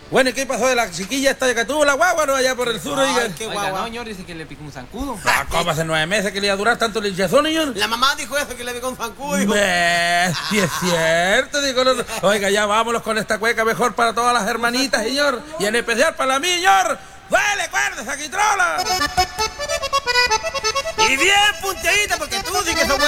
Bueno, ¿y qué pasó de la chiquilla esta que tuvo la guagua, no? Allá por el sur, Ay, oiga. qué Oiga, guagua. no, señor, dice que le picó un zancudo. Ah, ¿cómo hace 9 meses que le iba a durar tanto el hinchazón, señor? La mamá dijo eso, que le picó un zancudo, dijo. Sí es cierto, digo. Oiga, ya vámonos con esta cueca mejor para todas las hermanitas, señor. Y en especial para la mía, señor. ¡Duele, cuerda, esa quitrola! Y bien punteadita, porque tú sí que sos buena.